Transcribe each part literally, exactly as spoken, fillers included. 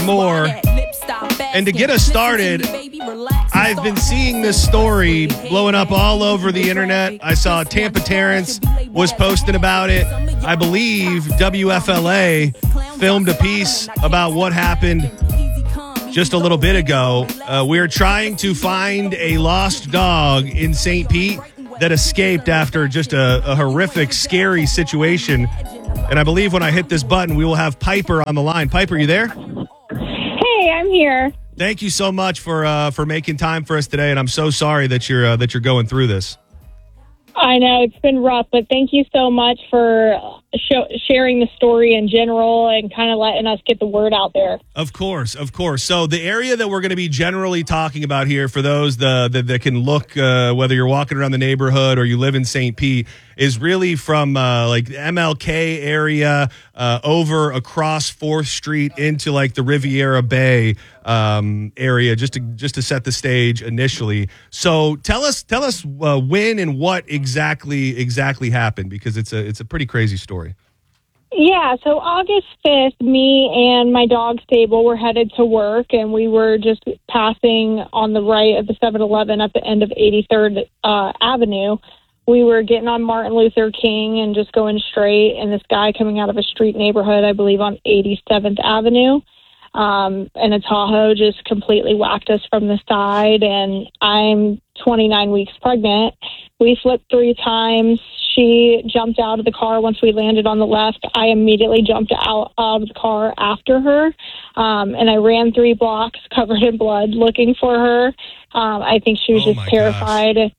more. And to get us started, I've been seeing this story blowing up all over the internet. I saw Tampa Terrence was posting about it. I believe W F L A filmed a piece about what happened just a little bit ago. Uh, we're trying to find a lost dog in Saint Pete that escaped after just a, a horrific, scary situation. And I believe when I hit this button, we will have Piper on the line. Piper, you there? Hey, I'm here. Thank you so much for uh, for making time for us today, and I'm so sorry that you're uh, that you're going through this. I know it's been rough, but thank you so much for sh- sharing the story in general and kind of letting us get the word out there. Of course, of course. So the area that we're going to be generally talking about here, for those the, the, that can look, uh, whether you're walking around the neighborhood or you live in Saint Pete, is really from uh, like M L K area uh, over across fourth Street into like the Riviera Bay um, area, just to just to set the stage initially. So tell us, tell us uh, when and what exactly exactly happened, because it's a it's a pretty crazy story. Yeah, so August fifth, me and my dog Stable were headed to work, and we were just passing on the right of the seven eleven at the end of eighty-third uh, Avenue. We were getting on Martin Luther King and just going straight, and this guy coming out of a street neighborhood, I believe on eighty-seventh Avenue, um, and a Tahoe just completely whacked us from the side, and I'm twenty-nine weeks pregnant. We flipped three times. She jumped out of the car once we landed on the left. I immediately jumped out, out of the car after her, um, and I ran three blocks covered in blood looking for her. Um, I think she was Oh, just my terrified. gosh.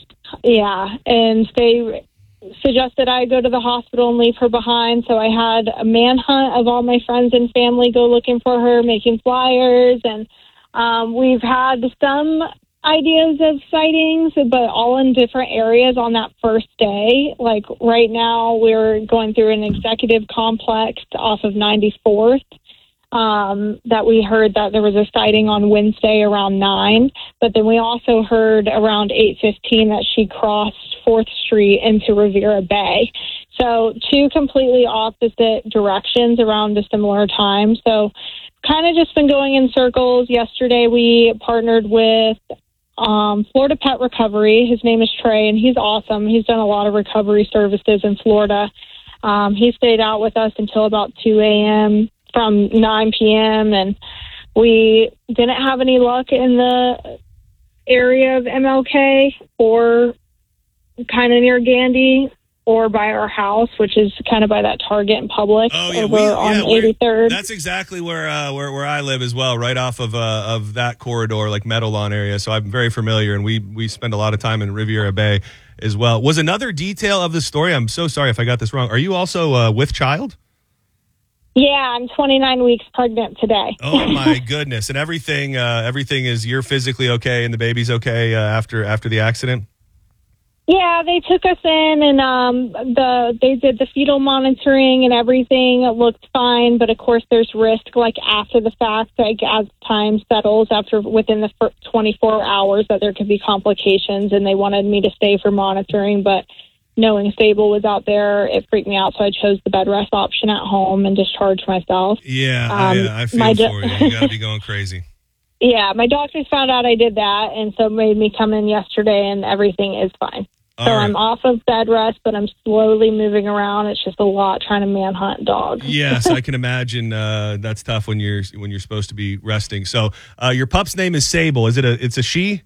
Yeah, and they suggested I go to the hospital and leave her behind, so I had a manhunt of all my friends and family go looking for her, making flyers, and um, we've had some ideas of sightings, but all in different areas on that first day. Like right now, we're going through an executive complex off of ninety-fourth. Um, that we heard that there was a sighting on Wednesday around nine, but then we also heard around eight fifteen that she crossed fourth Street into Riviera Bay. So two completely opposite directions around a similar time. So kind of just been going in circles. Yesterday we partnered with um, Florida Pet Recovery. His name is Trey, and he's awesome. He's done a lot of recovery services in Florida. Um, he stayed out with us until about two a.m., from nine p.m., and we didn't have any luck in the area of M L K or kind of near Gandy or by our house, which is kind of by that Target and Publix Oh, yeah, over we, on yeah, eighty-third. That's exactly where, uh, where where I live as well, right off of uh, of that corridor, like Meadowlawn area. So I'm very familiar, and we we spend a lot of time in Riviera Bay as well. Was another detail of the story, I'm so sorry if I got this wrong, are you also uh, with child? Yeah, I'm twenty-nine weeks pregnant today. Oh my goodness! And everything, uh, everything is you're physically okay, and the baby's okay uh, after after the accident. Yeah, they took us in, and um, the they did the fetal monitoring and everything. It looked fine, but of course, there's risk like after the fact, like as time settles after within the first twenty-four hours, that there could be complications. And they wanted me to stay for monitoring, but knowing Stable was out there, it freaked me out, so I chose the bed rest option at home and discharged myself. Yeah, um, I, uh, I feel my for do- you. You got to be going crazy. Yeah, my doctors found out I did that, and so made me come in yesterday, and everything is fine. All so right. I'm off of bed rest, but I'm slowly moving around. It's just a lot trying to manhunt dogs. Yes, I can imagine uh, that's tough when you're when you're supposed to be resting. So uh, your pup's name is Sable. Is it a? It's a she.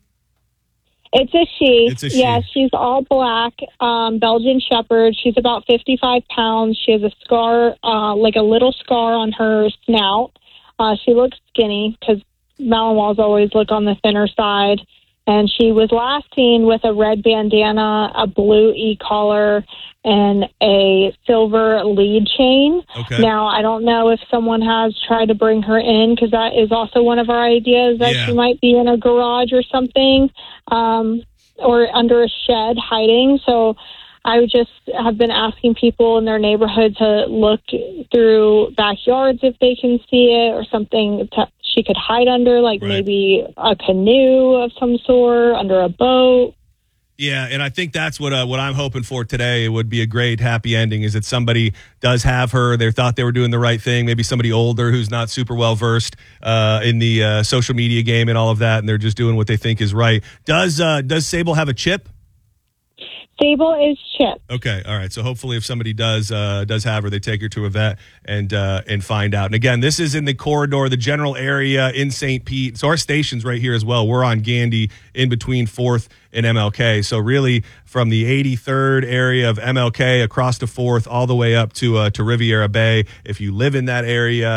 It's a she. It's a she. Yeah, she's all black, um, Belgian Shepherd. She's about fifty-five pounds. She has a scar, uh, like a little scar on her snout. Uh, she looks skinny because Malinois always look on the thinner side. And she was last seen with a red bandana, a blue e-collar, and a silver lead chain. Okay. Now, I don't know if someone has tried to bring her in, because that is also one of our ideas, that Yeah. she might be in a garage or something, um, or under a shed hiding. So I would just have been asking people in their neighborhood to look through backyards if they can see it, or something to, she could hide under, like Right. maybe a canoe of some sort, under a boat. Yeah, and I think that's what uh, what I'm hoping for today. It would be a great happy ending is that somebody does have her. They thought they were doing the right thing. Maybe somebody older who's not super well versed uh, in the uh, social media game and all of that, and they're just doing what they think is right. Does uh, does Sable have a chip? Sable is chipped. Okay, all right. So hopefully, if somebody does uh, does have her, they take her to a vet and uh, and find out. And again, this is in the corridor, the general area in Saint Pete. So our station's right here as well. We're on Gandy, in between fourth and M L K. So really, from the eighty-third area of M L K across to fourth, all the way up to uh, to Riviera Bay. If you live in that area.